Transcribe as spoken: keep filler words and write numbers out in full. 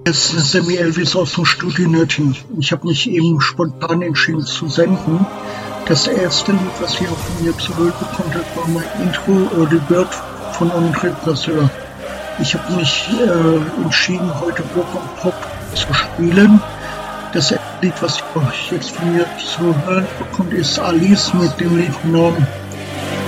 Das ist Sammy Elvis aus dem Studio Nördchen. Ich habe mich eben spontan entschieden zu senden. Das erste Lied, was ihr von mir zu hören bekommt, war mein Intro Early Bird von André Brasseur. Ich habe mich äh, entschieden, heute Rock und Pop zu spielen. Das Lied, was ihr jetzt von mir zu hören bekommt, ist Alice mit dem Lied Norm.